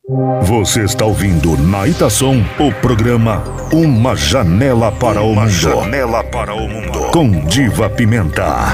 Você está ouvindo na Itação o programa Uma Janela para o Mundo. Janela para o Mundo. Com Diva Pimenta.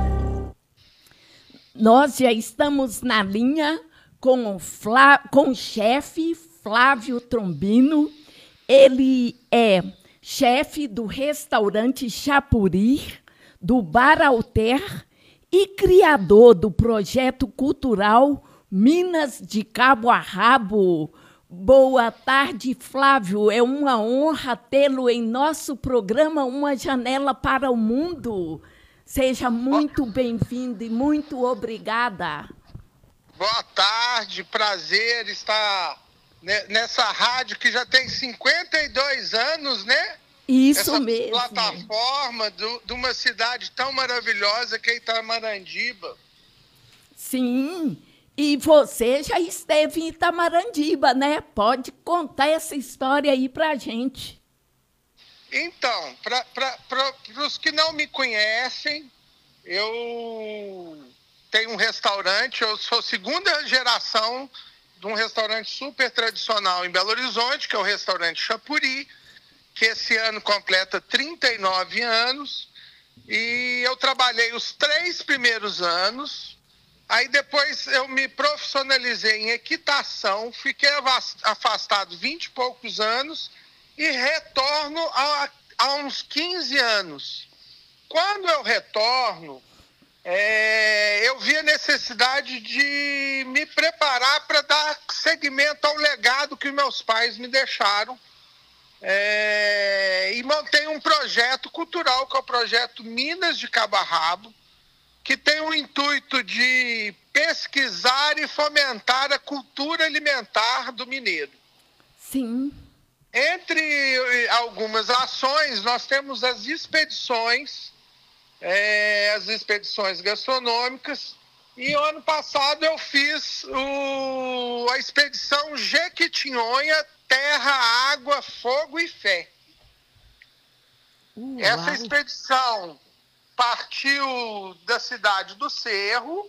Nós já estamos na linha com o chefe Flávio Trombino. Ele é chefe do restaurante Chapuri, do Bar Alter e criador do projeto cultural Minas de Cabo a Rabo. Boa tarde, Flávio. É uma honra tê-lo em nosso programa Uma Janela para o Mundo. Seja muito bem-vindo e muito obrigada. Boa tarde, prazer estar nessa rádio que já tem 52 anos, né? Isso mesmo. Essa plataforma de uma cidade tão maravilhosa que é Itamarandiba. Sim, e você já esteve em Itamarandiba, né? Pode contar essa história aí pra gente. Então, para os que não me conhecem, eu tenho um restaurante, eu sou segunda geração de um restaurante super tradicional em Belo Horizonte, que é o restaurante Chapuri, que esse ano completa 39 anos, e eu trabalhei os 3 primeiros anos, aí depois eu me profissionalizei em equitação, fiquei afastado 20 e poucos anos, e retorno há uns 15 anos. Quando eu retorno, eu vi a necessidade de me preparar para dar seguimento ao legado que meus pais me deixaram, e montei um projeto cultural, que é o projeto Minas de Cabo a Rabo, que tem o intuito de pesquisar e fomentar a cultura alimentar do mineiro. Sim. Entre algumas ações, nós temos as expedições gastronômicas, e ano passado eu fiz a expedição Jequitinhonha, Terra, Água, Fogo e Fé. Essa expedição partiu da cidade do Cerro,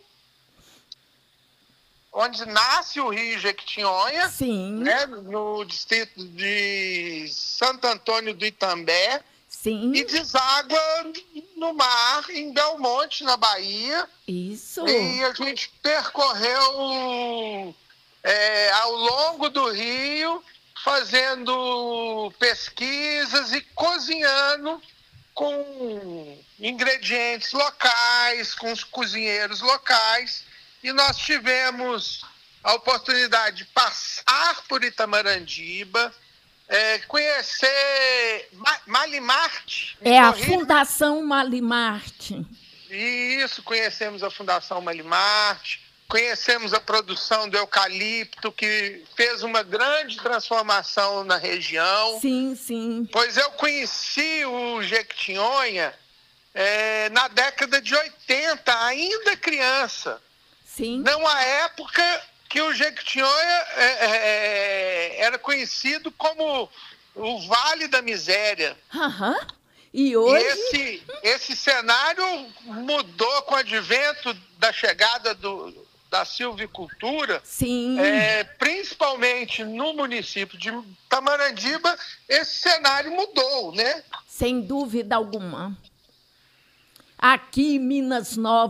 onde nasce o Rio Jequitinhonha, né, no distrito de Santo Antônio do Itambé. Sim. E deságua no mar, em Belmonte, na Bahia. Isso. E a gente percorreu ao longo do rio, fazendo pesquisas e cozinhando com ingredientes locais, com os cozinheiros locais. E nós tivemos a oportunidade de passar por Itamarandiba, conhecer Malimarte. A Fundação Malimarte. Isso, conhecemos a Fundação Malimarte, conhecemos a produção do eucalipto, que fez uma grande transformação na região. Sim, sim. Pois eu conheci o Jequitinhonha na década de 80, ainda criança. Sim. Numa época que o Jequitinhonha era conhecido como o Vale da Miséria. E hoje... E esse cenário mudou com o advento da chegada da silvicultura. Sim. Principalmente no município de Itamarandiba, esse cenário mudou, né? Sem dúvida alguma. Aqui em Minas Novas,